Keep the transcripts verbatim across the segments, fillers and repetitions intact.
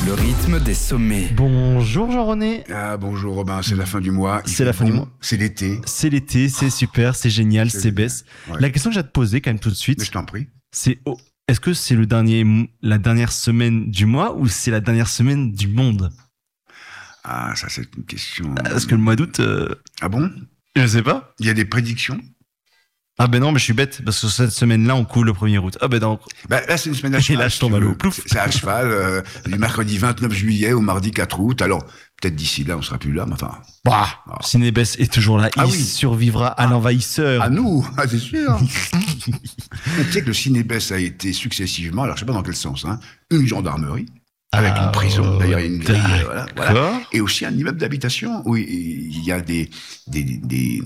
Le rythme des sommets. Bonjour Jean-René. Ah bonjour Robin, c'est la fin du mois. Il C'est la fait fin bon, du mois. C'est l'été. C'est l'été, c'est super, c'est génial, C'est c'est baisse. Ouais. La question que j'ai à te poser quand même tout de Mais suite, je t'en prie. c'est oh, est-ce que c'est le dernier, mo- la dernière semaine du mois ou c'est la dernière semaine du monde? Ah ça c'est une question. Parce que le mois d'août, euh, Ah bon? je sais pas. Il y a des prédictions? Ah ben non, mais je suis bête, parce que cette semaine-là, on coule le premier août. Ah ben non. Bah, là c'est une semaine à Et cheval. là, je si tombe tu à l'eau. veux. Plouf. C'est c'est à cheval, euh, du mercredi vingt-neuf juillet au mardi quatre août. Alors peut-être d'ici là on sera plus là, mais enfin. Bah, Ah. Cinébès est toujours là. Ah Il oui. survivra à l'envahisseur. À nous, ah, c'est sûr. Mais tu sais que le Cinébès a été successivement, alors je sais pas dans quel sens, hein, une gendarmerie. Avec Ah, une prison, d'ailleurs il y a une grille, euh, voilà, voilà. D'accord. Et aussi un immeuble d'habitation où il y a des, des, des,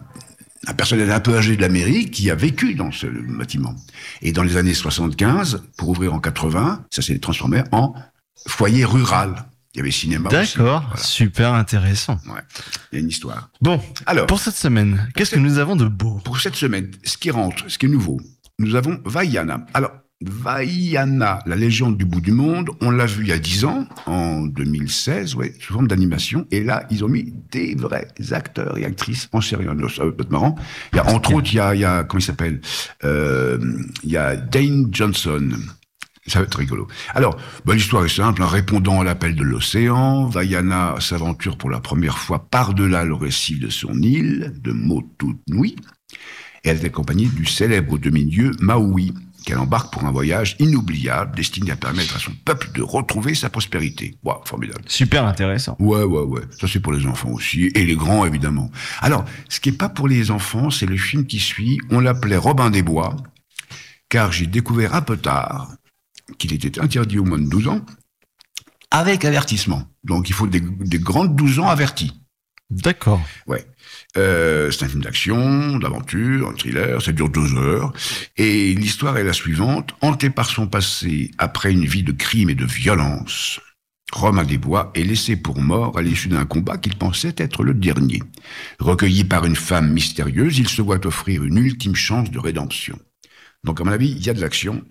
un personnel un peu âgé de la mairie qui a vécu dans ce bâtiment. Et dans les années soixante-quinze, pour ouvrir en quatre-vingts, ça s'est transformé en foyer rural. Il y avait cinéma aussi. D'accord, Voilà. super intéressant. Ouais. Il y a une histoire. Bon, Alors, pour cette semaine, qu'est-ce que nous avons de beau? pour cette semaine, ce qui rentre, ce qui est nouveau, nous avons Vaiana. Alors, Vaiana, la légende du bout du monde, on l'a vu il y a dix ans, en deux mille seize, ouais, sous forme d'animation. Et là, ils ont mis des vrais acteurs et actrices en série. Alors, ça peut être marrant. Il y a, entre autres, il y a, il y a, comment il s'appelle? Euh, il y a Dane Johnson. Ça va être rigolo. Alors, bah, l'histoire est simple. En répondant à l'appel de l'océan, Vaiana s'aventure pour la première fois par-delà le récif de son île, de Motunui. Et elle est accompagnée du célèbre demi-dieu Maui, qu'elle embarque pour un voyage inoubliable destiné à permettre à son peuple de retrouver sa prospérité. Waouh, formidable. Super intéressant. Ouais, ouais, ouais. Ça, c'est pour les enfants aussi. Et les grands, évidemment. Alors, ce qui est pas pour les enfants, c'est le film qui suit. On l'appelait Robin des Bois, car j'ai découvert un peu tard qu'il était interdit aux moins de douze ans, avec avertissement. Donc, il faut des, des grandes douze ans avertis. D'accord. Ouais. Euh, c'est un film d'action, d'aventure, un thriller, ça dure deux heures. Et l'histoire est la suivante. Hanté par son passé, après une vie de crime et de violence, Romain Desbois est laissé pour mort à l'issue d'un combat qu'il pensait être le dernier. Recueilli par une femme mystérieuse, il se voit offrir une ultime chance de rédemption. Donc, à mon avis, il y a de l'action.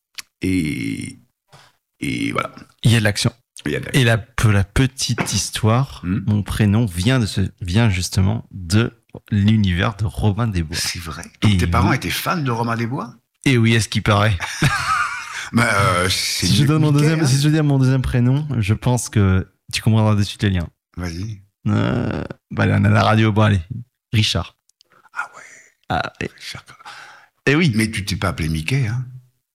Et, et voilà. Il y a de l'action. Il y a de l'action. Et la, pe- la petite histoire, Hmm. mon prénom vient de ce, vient justement de l'univers de Robin des Bois. C'est vrai. Donc, Et tes parents oui. étaient fans de Romain Desbois? Et oui, est-ce qu'il paraît? Mais euh, c'est Si je mieux donne mon que deuxième, Mickey, si je dis mon deuxième prénom, je pense que tu comprendras de suite les liens. hein. Vas-y. Euh, bah, allez, on a la radio. Bon, allez. Richard. Ah ouais. Ah, et, Cher- et oui. Mais tu t'es pas appelé Mickey, hein?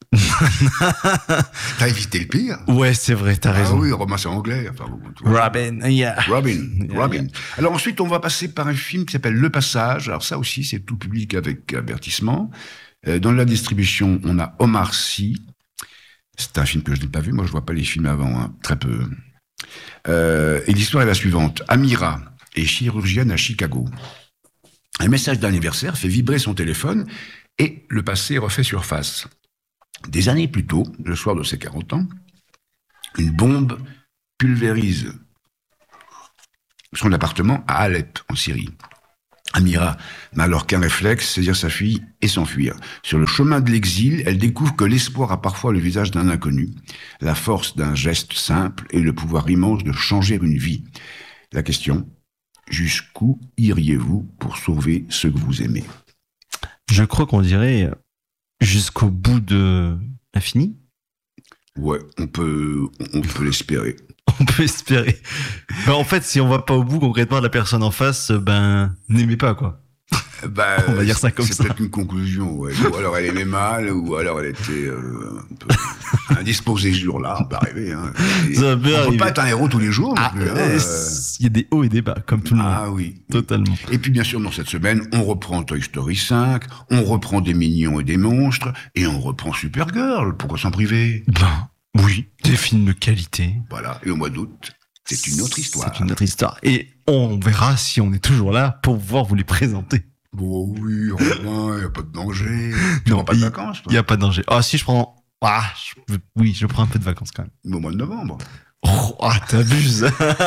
T'as évité le pire. Ouais, c'est vrai, t'as Ah raison. oui, Romain c'est anglais. Enfin, bon, tu vois. Robin, yeah. Robin, Yeah, Robin. Alors ensuite, on va passer par un film qui s'appelle Le Passage. Alors ça aussi, c'est tout public avec avertissement. Euh, dans la distribution, on a Omar Sy. C'est un film que je n'ai pas vu. Moi, je vois pas les films avant, hein, très peu. Euh, et l'histoire est la suivante. Amira est chirurgienne à Chicago. Un message d'anniversaire fait vibrer son téléphone et le passé refait surface. Des années plus tôt, le soir de ses quarante ans, une bombe pulvérise son appartement à Alep, en Syrie. Amira n'a alors qu'un réflexe, saisir sa fille et s'enfuir. Sur le chemin de l'exil, elle découvre que l'espoir a parfois le visage d'un inconnu, la force d'un geste simple et le pouvoir immense de changer une vie. La question, jusqu'où iriez-vous pour sauver ceux que vous aimez? Je crois qu'on dirait euh, jusqu'au bout de l'infini. Ouais, on peut, on peut l'espérer. On peut espérer. Ben, en fait, si on va pas au bout concrètement de la personne en face, ben, n'aimez pas, quoi. Bah, On va dire ça comme c'est ça. peut-être une conclusion, ouais. Ou alors elle aimait mal, ou alors elle était euh, un peu indisposée ce jour-là, on peut arriver. Hein. Et Ça peut on arriver. peut pas être un héros tous les jours non Ah, plus. hein, euh, euh. il y a des hauts et des bas, comme tout le monde. Ah oui. Totalement. Et puis bien sûr, dans cette semaine, on reprend Toy Story cinq, on reprend des mignons et des monstres, et on reprend Supergirl, pourquoi s'en priver? Ben, oui, des films de qualité. Voilà, et au mois d'août, c'est une autre histoire. C'est une autre histoire. Et on verra si on est toujours là pour pouvoir vous les présenter. Bon oui, Robin, il n'y a pas de danger. Tu Non, prends pas de il- vacances, Il toi? n'y a pas de danger. Ah, si je prends. Ah, je- oui, je prends un peu de vacances quand même. Au mois de novembre. Oh, ah, t'abuses.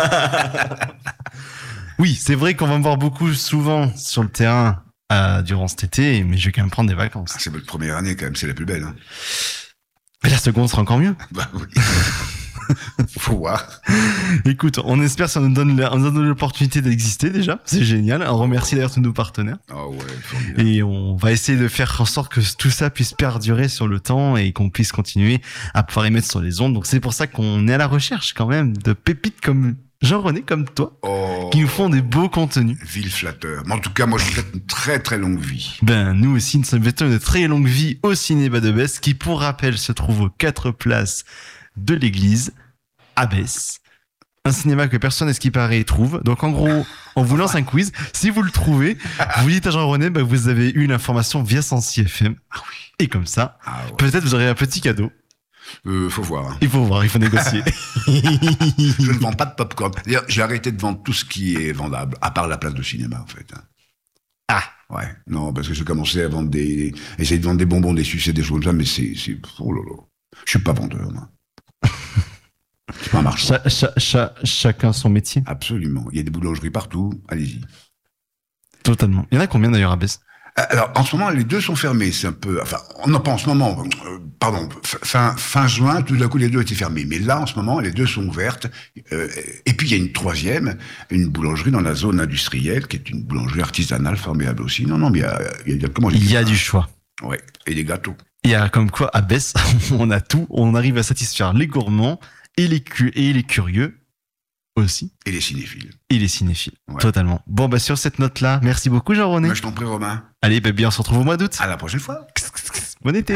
Oui, c'est vrai qu'on va me voir beaucoup souvent sur le terrain euh, durant cet été, mais je vais quand même prendre des vacances. Ah, c'est votre première année quand même, c'est la plus belle. Hein. Mais la seconde sera encore mieux. Bah oui. Faut voir. Écoute, on espère que ça nous donne, la- on nous donne l'opportunité d'exister déjà. C'est génial. On remercie d'ailleurs tous nos partenaires. Ah ouais, formidable. Et on va essayer de faire en sorte que tout ça puisse perdurer sur le temps et qu'on puisse continuer à pouvoir émettre sur les ondes. Donc c'est pour ça qu'on est à la recherche quand même de pépites comme Jean-René, comme toi, Oh, qui nous font des beaux contenus. vil flatteur. Mais en tout cas, moi, je vous souhaite une très très longue vie. Ben, nous aussi, nous souhaitons une très longue vie au Cinéma de Besse, qui, pour rappel, se trouve aux quatre places de l'église, à Besse. Un cinéma que personne, à ce qui paraît, trouve. Donc, en gros, on vous lance un quiz. Si vous le trouvez, vous dites à Jean-René, ben, vous avez eu l'information via Sensi F M. Ah oui. Et comme ça, Ah ouais. peut-être vous aurez un petit cadeau. Euh, faut voir. hein. Il faut voir, il faut négocier. Je ne vends pas de popcorn. D'ailleurs, j'ai arrêté de vendre tout ce qui est vendable, à part la place de cinéma, en fait. hein. Ah. Ouais. Non, parce que j'ai commencé à vendre des, essayer de vendre des bonbons, des sucettes, des choses comme ça, mais c'est, c'est, oh là là. Je suis pas vendeur, moi. C'est pas un marchand. Cha- cha- cha- chacun son métier. Absolument. Il y a des boulangeries partout. Allez-y. Totalement. Il y en a combien d'ailleurs à Besse? Alors, en ce moment, les deux sont fermés. C'est un peu, enfin, non pas en ce moment, euh, pardon, fin, fin juin, tout d'un coup, les deux étaient fermés. Mais là, en ce moment, les deux sont ouvertes. Euh, et puis, il y a une troisième, une boulangerie dans la zone industrielle, qui est une boulangerie artisanale formidable aussi. Non, non, mais il y a, il y a comment j'ai Il dit y a ça du choix. Ouais. Et des gâteaux. Il y a comme quoi, à Besse, on a tout. On arrive à satisfaire les gourmands et les, cu- et les curieux aussi. Et les cinéphiles. Et les cinéphiles. Ouais. Totalement. Bon, bah, sur cette note-là, merci beaucoup, Jean-René. Moi, je t'en prie, Romain. Allez, bah, bien, on se retrouve au mois d'août. À la prochaine fois. Bon été.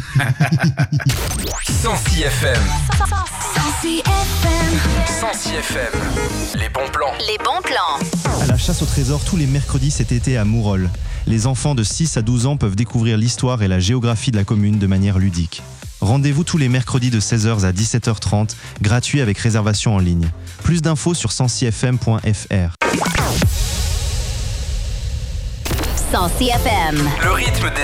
Sensi F M. Sensi F M. Sensi F M. Les bons plans. Les bons plans. À la chasse au trésor tous les mercredis cet été à Mourol. Les enfants de six à douze ans peuvent découvrir l'histoire et la géographie de la commune de manière ludique. Rendez-vous tous les mercredis de seize heures à dix-sept heures trente, gratuit avec réservation en ligne. Plus d'infos sur sensi f m point f r. Sensi F M. Le rythme des